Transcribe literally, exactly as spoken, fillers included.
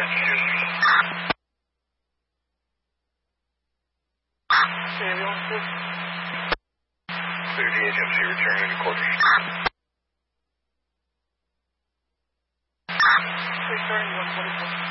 Clear D H M C, returning to quarters. Returning one twenty-four.